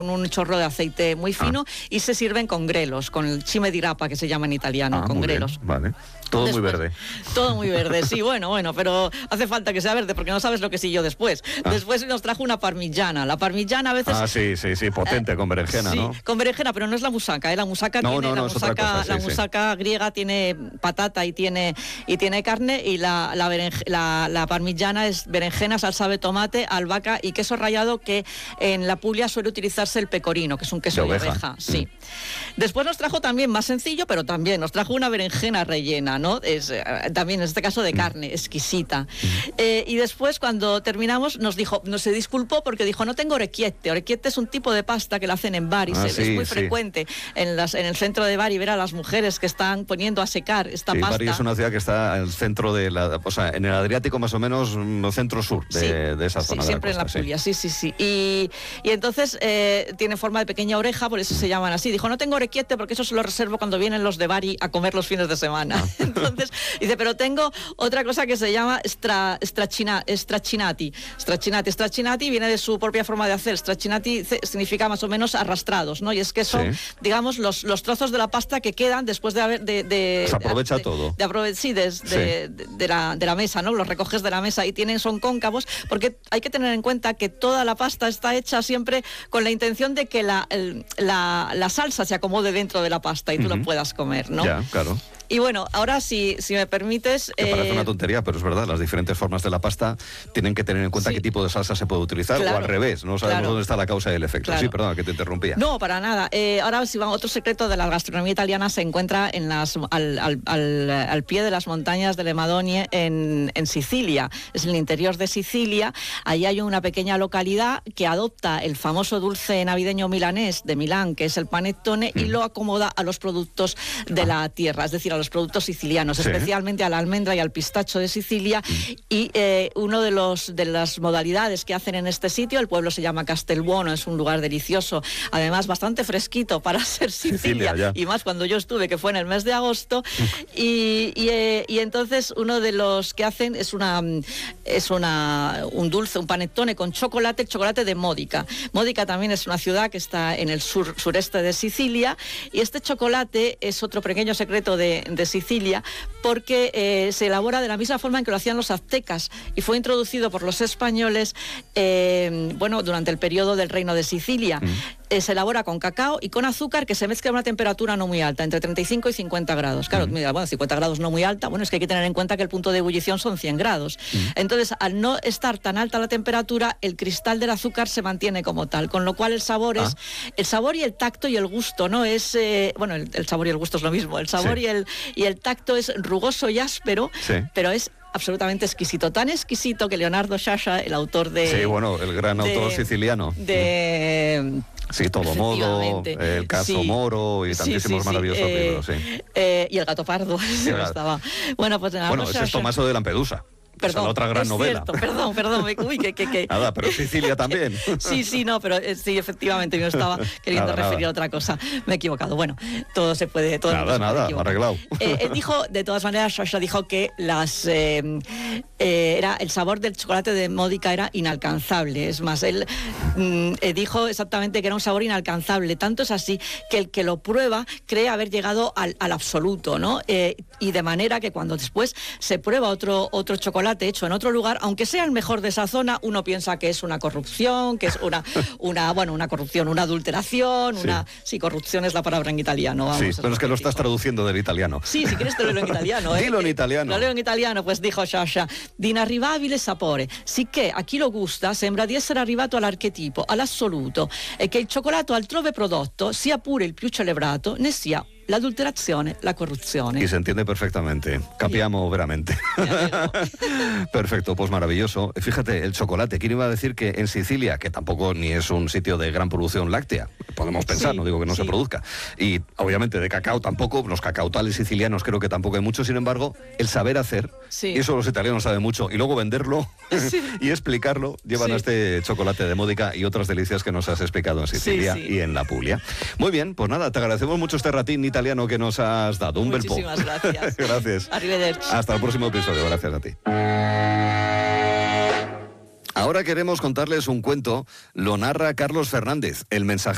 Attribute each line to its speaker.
Speaker 1: un chorro de aceite muy fino y se sirven con grelos, con el cime di rapa, que se llama en italiano, con grelos.
Speaker 2: Bien, vale. Todo después, muy verde.
Speaker 1: Todo muy verde, sí, bueno, pero hace falta que sea verde porque no sabes lo que siguió después. Después nos trajo una parmigiana. La parmigiana a veces...
Speaker 2: sí, potente, con berenjena, ¿no?
Speaker 1: Sí, con berenjena, pero no es la musaca, ¿eh? La musaca la musaca griega tiene patata y tiene carne, y la parmigiana es berenjena, salsa de tomate, albahaca y queso rallado, que en la Puglia suele utilizarse el pecorino, que es un queso de oveja. Sí. Después nos trajo también, más sencillo, pero también nos trajo una berenjena rellena, ¿no? Es también en este caso de carne, exquisita. Y después, cuando terminamos, se disculpó porque dijo: no tengo orecchiette. Orecchiette es un tipo de pasta que la hacen en Bari, es muy frecuente en el centro de Bari ver a las mujeres que están poniendo a secar esta pasta.
Speaker 2: Bari es una ciudad que está en el centro de en el Adriático, más o menos, centro-sur de esa zona.
Speaker 1: Sí, siempre en la Puglia, sí. Y entonces tiene forma de pequeña oreja, por eso se llaman así. Dijo: no tengo orecchiette porque eso se lo reservo cuando vienen los de Bari a comer los fines de semana. Entonces dice: pero tengo otra cosa que se llama straccinati. Straccinati viene de su propia forma de hacer. Straccinati significa más o menos arrastrados, ¿no? Y es que son, digamos, los trozos de la pasta que quedan después de haber...
Speaker 2: Se aprovecha todo.
Speaker 1: De la mesa, ¿no? Los recoges de la mesa y son cóncavos, porque hay que tener en cuenta que toda la pasta está hecha siempre con la intención de que la salsa se acomode dentro de la pasta y tú lo puedas comer, ¿no?
Speaker 2: Ya, claro.
Speaker 1: Y bueno, ahora si me permites...
Speaker 2: Que parece una tontería, pero es verdad, las diferentes formas de la pasta tienen que tener en cuenta qué tipo de salsa se puede utilizar, o al revés, no sabemos dónde está la causa y el efecto. Sí, perdona, que te interrumpía.
Speaker 1: No, para nada. Ahora, otro secreto de la gastronomía italiana se encuentra al pie de las montañas de Le Madonie en Sicilia. Es en el interior de Sicilia. Allí hay una pequeña localidad que adopta el famoso dulce navideño milanés de Milán, que es el panettone, y lo acomoda a los productos de la tierra, es decir, a los productos sicilianos, especialmente a la almendra y al pistacho de Sicilia. Y uno de las modalidades que hacen en este sitio, el pueblo se llama Castelbuono, es un lugar delicioso, además bastante fresquito para ser Sicilia y más cuando yo estuve, que fue en el mes de agosto. Y entonces uno de los que hacen es un dulce, un panettone con chocolate, el chocolate de Modica. Modica también es una ciudad que está en el sureste de Sicilia, y este chocolate es otro pequeño secreto de Sicilia, porque se elabora de la misma forma en que lo hacían los aztecas y fue introducido por los españoles durante el periodo del Reino de Sicilia. Se elabora con cacao y con azúcar, que se mezcla a una temperatura no muy alta, entre 35 y 50 grados. Claro, 50 grados no muy alta, es que hay que tener en cuenta que el punto de ebullición son 100 grados. Entonces, al no estar tan alta la temperatura, el cristal del azúcar se mantiene como tal, con lo cual el sabor y el tacto y el gusto, ¿no? El sabor y el gusto es lo mismo. El sabor y el tacto es rugoso y áspero, pero es absolutamente exquisito, tan exquisito que Leonardo Sciascia, el autor de...
Speaker 2: Sí, el gran autor siciliano. Sí, Todo Modo, El Caso Moro y tantísimos maravillosos libros,
Speaker 1: y El Gato Pardo, estaba.
Speaker 2: Ese es Tommaso de Lampedusa.
Speaker 1: Perdón,
Speaker 2: es otra gran novela.
Speaker 1: Cierto, perdón. Uy, que.
Speaker 2: Nada, pero Sicilia también.
Speaker 1: Sí, efectivamente, yo estaba queriendo referir a otra cosa. Me he equivocado. Bueno, todo se puede.
Speaker 2: Nada, arreglado.
Speaker 1: Él dijo, de todas maneras, Sciascia dijo que el sabor del chocolate de Modica era inalcanzable. Es más, él dijo exactamente que era un sabor inalcanzable. Tanto es así que el que lo prueba cree haber llegado al absoluto, ¿no? Y de manera que cuando después se prueba otro chocolate hecho en otro lugar, aunque sea el mejor de esa zona, uno piensa que es una corrupción, que es una corrupción, una adulteración, corrupción es la palabra en italiano.
Speaker 2: Pero es que lo estás traduciendo del italiano.
Speaker 1: Sí, si quieres te lo leo en italiano.
Speaker 2: Dilo en italiano.
Speaker 1: Lo leo en italiano, pues dijo Sciascia: di inarrivabile sapore, sicché a chi lo gusta sembra di essere arrivato all'archetipo, all'assoluto, e che il cioccolato altrove prodotto sia pure il più celebrato, ne sia l'adulterazione, la corruzione.
Speaker 2: Y se entiende perfectamente. Capiamo veramente. Perfecto, pues maravilloso. Fíjate, el chocolate. ¿Quién iba a decir que en Sicilia, que tampoco ni es un sitio de gran producción láctea, podemos pensar, no digo que no se produzca, y obviamente de cacao tampoco, los cacautales sicilianos creo que tampoco hay mucho, sin embargo, el saber hacer, y eso los italianos saben mucho, y luego venderlo y explicarlo, llevan a este chocolate de Modica y otras delicias que nos has explicado en Sicilia y en la Puglia. Muy bien, pues nada, te agradecemos mucho este ratín italiano que nos has dado. Un bel po'.
Speaker 1: Muchísimas gracias.
Speaker 2: Gracias.
Speaker 1: Arrivederci.
Speaker 2: Hasta el próximo episodio. Gracias a ti. Ahora queremos contarles un cuento. Lo narra Carlos Fernández, el mensajero.